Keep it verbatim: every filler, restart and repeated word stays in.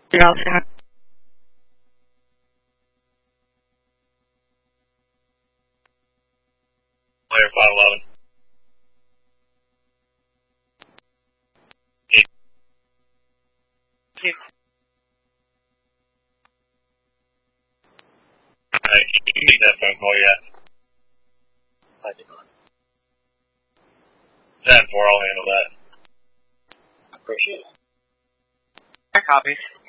Yeah. Player five eleven. Alright, you can make that phone call yet. I did not. ten four, I'll handle that. Appreciate it. I copy.